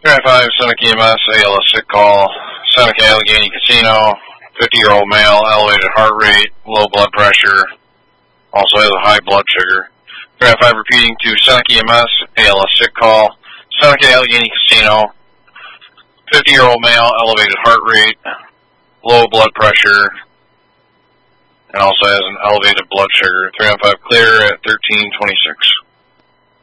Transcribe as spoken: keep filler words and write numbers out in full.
three nine five, Seneca E M S, A L S sick call, Seneca Allegheny Casino, fifty-year-old male, elevated heart rate, low blood pressure, also has a high blood sugar. three nine five repeating to Seneca E M S, A L S sick call, Seneca Allegheny Casino, fifty-year-old male, elevated heart rate, low blood pressure, and also has an elevated blood sugar. three nine five clear at thirteen twenty-six.